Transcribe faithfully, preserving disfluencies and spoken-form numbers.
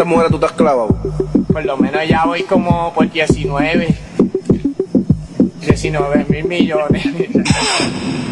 ¿Cuántas mujeres tú te has clavado? Por lo menos ya voy como por diecinueve. diecinueve mil millones.